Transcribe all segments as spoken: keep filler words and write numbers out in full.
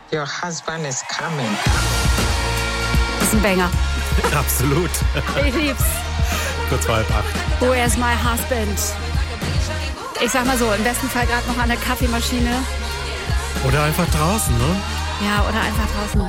Your husband is coming. Das ist ein Banger. Absolut. Ich lieb's. Kurz vor halb acht. Where's my husband? Ich sag mal so, im besten Fall gerade noch an der Kaffeemaschine. Oder einfach draußen, ne? Ja, oder einfach draußen.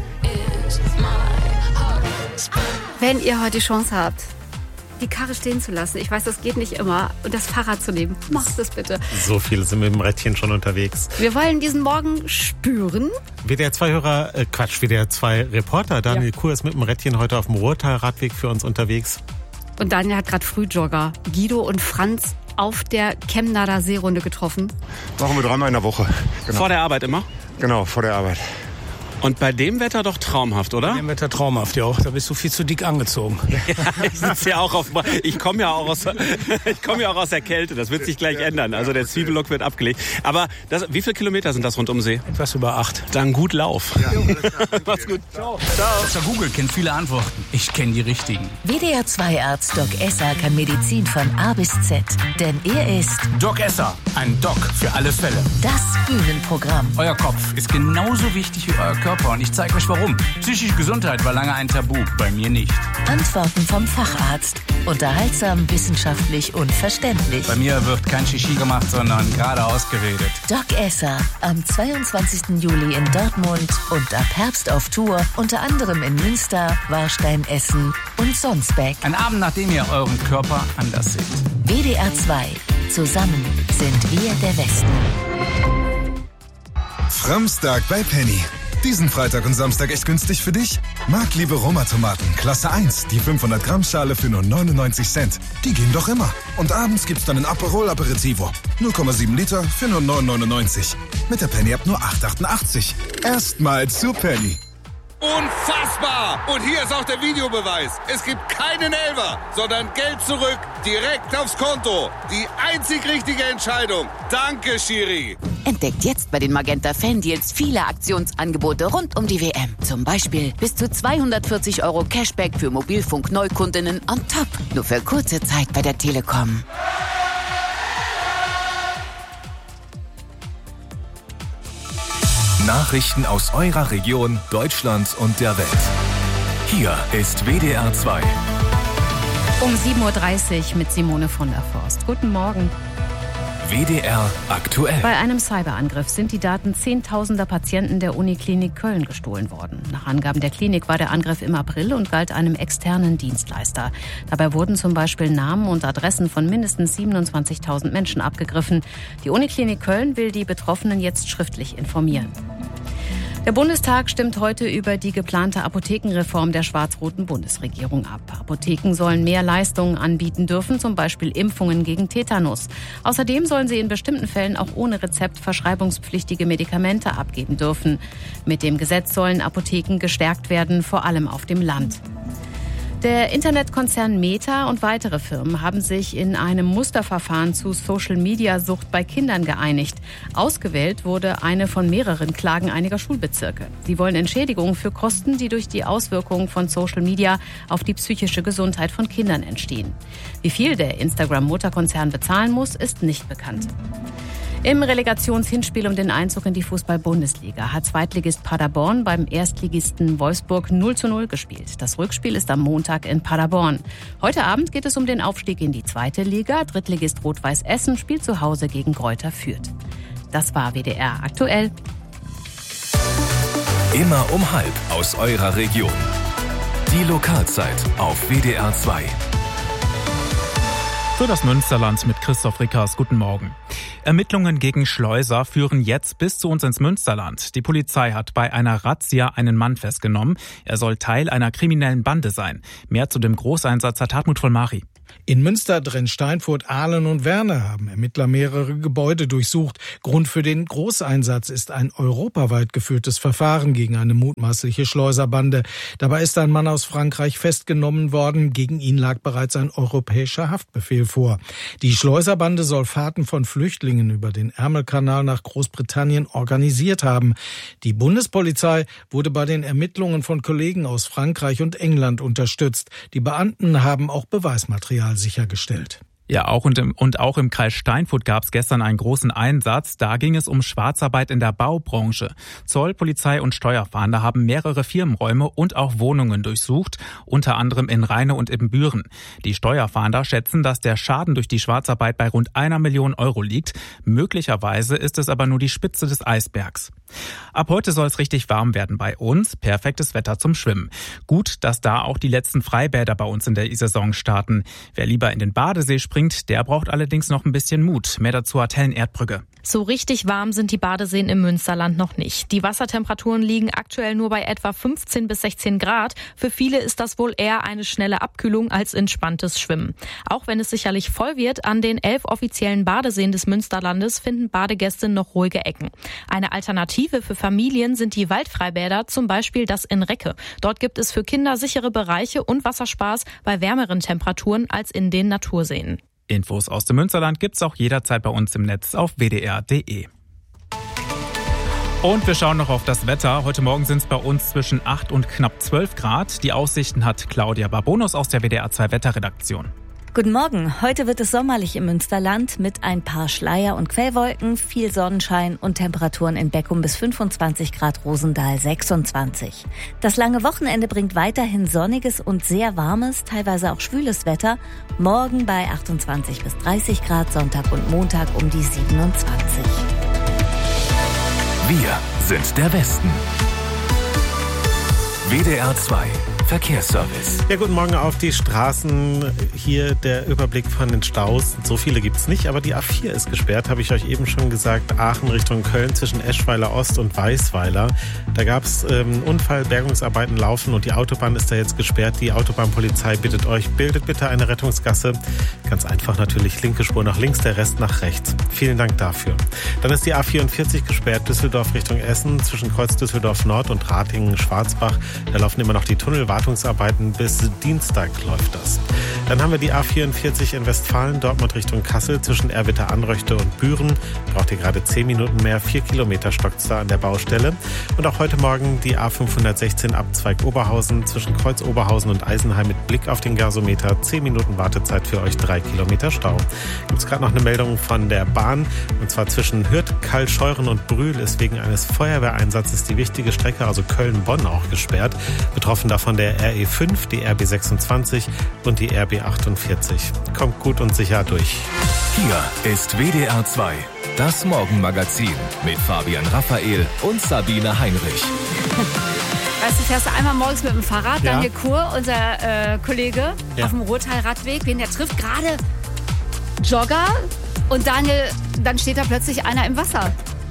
Wenn ihr heute die Chance habt, die Karre stehen zu lassen, ich weiß, das geht nicht immer, und das Fahrrad zu nehmen, macht es bitte. So viele sind mit dem Rädchen schon unterwegs. Wir wollen diesen Morgen spüren. W D R zwei Hörer, äh Quatsch, W D R zwei Reporter Daniel ja. Kuh ist mit dem Rädchen heute auf dem Ruhrtal-Radweg für uns unterwegs. Und Daniel hat gerade Frühjogger Guido und Franz auf der Chemnader Seerunde getroffen. Machen wir dreimal in der Woche. Genau. Vor der Arbeit immer? Genau, vor der Arbeit. Und bei dem Wetter doch traumhaft, oder? Bei dem Wetter traumhaft, ja. Da bist du viel zu dick angezogen. Ja, ich sitze ja auch auf. Ich komme ja auch aus. Ich komme ja auch aus der Kälte. Das wird sich gleich ändern. Also der Zwiebellook wird abgelegt. Aber das, wie viele Kilometer sind das rund um See? Etwas über acht. Dann gut Lauf. Ja. Mach's gut. Ciao. Ciao. Doktor Google kennt viele Antworten. Ich kenne die richtigen. W D R zwei Arzt Doc Esser kann Medizin von A bis Z. Denn er ist Doc Esser. Ein Doc für alle Fälle. Das Bühnenprogramm. Euer Kopf ist genauso wichtig wie euer Körper. Und ich zeige euch warum. Psychische Gesundheit war lange ein Tabu, bei mir nicht. Antworten vom Facharzt. Unterhaltsam, wissenschaftlich und verständlich. Bei mir wird kein Shishi gemacht, sondern gerade ausgeredet. Doc Esser, am zweiundzwanzigsten Juli in Dortmund und ab Herbst auf Tour, unter anderem in Münster, Warstein, Essen und Sonsbeck. Ein Abend, nachdem ihr euren Körper anders seht. W D R zwei. Zusammen sind wir der Westen. Framstag bei Penny. Diesen Freitag und Samstag echt günstig für dich? Marktliebe Roma-Tomaten, Klasse eins, die fünfhundert Gramm Schale für nur neunundneunzig Cent. Die gehen doch immer. Und abends gibt's dann ein Aperol Aperitivo. null Komma sieben Liter für nur neun neunundneunzig. Mit der Penny-App nur acht achtundachtzig. Erstmal zu Penny. Unfassbar! Und hier ist auch der Videobeweis. Es gibt keinen Elfer, sondern Geld zurück, direkt aufs Konto. Die einzig richtige Entscheidung. Danke, Schiri. Entdeckt jetzt bei den Magenta Fan-Deals viele Aktionsangebote rund um die W M. Zum Beispiel bis zu zweihundertvierzig Euro Cashback für Mobilfunk-Neukundinnen on top. Nur für kurze Zeit bei der Telekom. Nachrichten aus eurer Region, Deutschland und der Welt. Hier ist W D R zwei. Um sieben Uhr dreißig mit Simone von der Forst. Guten Morgen. W D R aktuell. Bei einem Cyberangriff sind die Daten zehntausender Patienten der Uniklinik Köln gestohlen worden. Nach Angaben der Klinik war der Angriff im April und galt einem externen Dienstleister. Dabei wurden zum Beispiel Namen und Adressen von mindestens siebenundzwanzigtausend Menschen abgegriffen. Die Uniklinik Köln will die Betroffenen jetzt schriftlich informieren. Der Bundestag stimmt heute über die geplante Apothekenreform der schwarz-roten Bundesregierung ab. Apotheken sollen mehr Leistungen anbieten dürfen, zum Beispiel Impfungen gegen Tetanus. Außerdem sollen sie in bestimmten Fällen auch ohne Rezept verschreibungspflichtige Medikamente abgeben dürfen. Mit dem Gesetz sollen Apotheken gestärkt werden, vor allem auf dem Land. Der Internetkonzern Meta und weitere Firmen haben sich in einem Musterverfahren zu Social-Media-Sucht bei Kindern geeinigt. Ausgewählt wurde eine von mehreren Klagen einiger Schulbezirke. Sie wollen Entschädigung für Kosten, die durch die Auswirkungen von Social Media auf die psychische Gesundheit von Kindern entstehen. Wie viel der Instagram-Mutterkonzern bezahlen muss, ist nicht bekannt. Im Relegationshinspiel um den Einzug in die Fußball-Bundesliga hat Zweitligist Paderborn beim Erstligisten Wolfsburg null zu null gespielt. Das Rückspiel ist am Montag in Paderborn. Heute Abend geht es um den Aufstieg in die zweite Liga. Drittligist Rot-Weiß Essen spielt zu Hause gegen Greuther Fürth. Das war W D R aktuell. Immer um halb aus eurer Region. Die Lokalzeit auf W D R zwei. Für das Münsterland mit Christoph Rickers. Guten Morgen. Ermittlungen gegen Schleuser führen jetzt bis zu uns ins Münsterland. Die Polizei hat bei einer Razzia einen Mann festgenommen. Er soll Teil einer kriminellen Bande sein. Mehr zu dem Großeinsatz hat Hartmut von Mari. In Münster, Drenn, Steinfurt, Ahlen und Werne haben Ermittler mehrere Gebäude durchsucht. Grund für den Großeinsatz ist ein europaweit geführtes Verfahren gegen eine mutmaßliche Schleuserbande. Dabei ist ein Mann aus Frankreich festgenommen worden. Gegen ihn lag bereits ein europäischer Haftbefehl vor. Die Schleuserbande soll Fahrten von Flüchtlingen über den Ärmelkanal nach Großbritannien organisiert haben. Die Bundespolizei wurde bei den Ermittlungen von Kollegen aus Frankreich und England unterstützt. Die Beamten haben auch Beweismaterial sichergestellt. Ja, auch und, im, und auch im Kreis Steinfurt gab es gestern einen großen Einsatz. Da ging es um Schwarzarbeit in der Baubranche. Zoll, Polizei und Steuerfahnder haben mehrere Firmenräume und auch Wohnungen durchsucht, unter anderem in Rheine und Ibbenbüren. Die Steuerfahnder schätzen, dass der Schaden durch die Schwarzarbeit bei rund einer Million Euro liegt. Möglicherweise ist es aber nur die Spitze des Eisbergs. Ab heute soll es richtig warm werden bei uns. Perfektes Wetter zum Schwimmen. Gut, dass da auch die letzten Freibäder bei uns in der Saison starten. Wer lieber in den Badesee springt, der braucht allerdings noch ein bisschen Mut. Mehr dazu hat Helen Erdbrügge. So richtig warm sind die Badeseen im Münsterland noch nicht. Die Wassertemperaturen liegen aktuell nur bei etwa fünfzehn bis sechzehn Grad. Für viele ist das wohl eher eine schnelle Abkühlung als entspanntes Schwimmen. Auch wenn es sicherlich voll wird, an den elf offiziellen Badeseen des Münsterlandes finden Badegäste noch ruhige Ecken. Eine Alternative für Familien sind die Waldfreibäder, zum Beispiel das in Recke. Dort gibt es für Kinder sichere Bereiche und Wasserspaß bei wärmeren Temperaturen als in den Naturseen. Infos aus dem Münsterland gibt's auch jederzeit bei uns im Netz auf w d r punkt d e. Und wir schauen noch auf das Wetter. Heute Morgen sind es bei uns zwischen acht und knapp zwölf Grad. Die Aussichten hat Claudia Barbonus aus der W D R zwei Wetterredaktion. Guten Morgen. Heute wird es sommerlich im Münsterland mit ein paar Schleier- und Quellwolken, viel Sonnenschein und Temperaturen in Beckum bis fünfundzwanzig Grad, Rosendahl sechsundzwanzig. Das lange Wochenende bringt weiterhin sonniges und sehr warmes, teilweise auch schwüles Wetter. Morgen bei achtundzwanzig bis dreißig Grad, Sonntag und Montag um die siebenundzwanzig. Wir sind der Westen. W D R zwei Verkehrsservice. Ja, guten Morgen auf die Straßen. Hier der Überblick von den Staus. So viele gibt's nicht, aber die A vier ist gesperrt, habe ich euch eben schon gesagt. Aachen Richtung Köln zwischen Eschweiler Ost und Weißweiler. Da gab's ähm, Unfall, Bergungsarbeiten laufen und die Autobahn ist da jetzt gesperrt. Die Autobahnpolizei bittet euch, bildet bitte eine Rettungsgasse. Ganz einfach natürlich, linke Spur nach links, der Rest nach rechts. Vielen Dank dafür. Dann ist die A vierundvierzig gesperrt, Düsseldorf Richtung Essen zwischen Kreuz Düsseldorf Nord und Ratingen-Schwarzbach. Da laufen immer noch die Tunnelwartungsarbeiten. Bis Dienstag läuft das. Dann haben wir die A vierundvierzig in Westfalen, Dortmund Richtung Kassel zwischen Erwitter-Anröchte und Büren. Braucht ihr gerade zehn Minuten mehr, vier Kilometer stockt's da an der Baustelle. Und auch heute Morgen die A fünfhundertsechzehn Abzweig Oberhausen zwischen Kreuz Oberhausen und Eisenheim mit Blick auf den Gasometer. zehn Minuten Wartezeit für euch, drei Kilometer Stau. Gibt's gerade noch eine Meldung von der Bahn und zwar zwischen Hürth, Kallscheuren und Brühl ist wegen eines Feuerwehreinsatzes die wichtige Strecke, also Köln-Bonn, auch gesperrt. Betroffen davon der R E fünf, die R B sechsundzwanzig und die R B achtundvierzig. Kommt gut und sicher durch. Hier ist W D R zwei, das Morgenmagazin mit Fabian Raphael und Sabine Heinrich. Weißt du, fährst du einmal morgens mit dem Fahrrad, Ja. Daniel Kur, unser äh, Kollege, Ja. auf dem Ruhrtal-Radweg, wen der trifft, gerade Jogger und Daniel, dann steht da plötzlich einer im Wasser.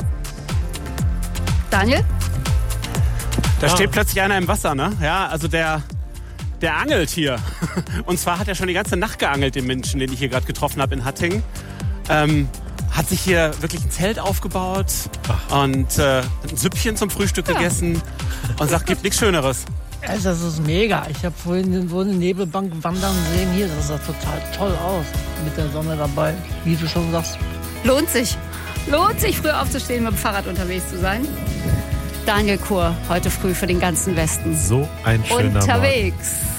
Daniel? Da Ah. steht plötzlich einer im Wasser, ne? Ja, also der, der angelt hier. Und zwar hat er schon die ganze Nacht geangelt, den Menschen, den ich hier gerade getroffen habe in Hattingen. Ähm, hat sich hier wirklich ein Zelt aufgebaut und äh, ein Süppchen zum Frühstück Ja. gegessen und sagt, gibt nichts Schöneres. Also das ist mega. Ich habe vorhin so eine Nebelbank wandern sehen. Hier, das sah total toll aus. Mit der Sonne dabei, wie du schon sagst. Lohnt sich. Lohnt sich, früh aufzustehen, mit dem Fahrrad unterwegs zu sein. Daniel Kur, heute früh für den ganzen Westen. So ein schöner Unterwegs. Morgen.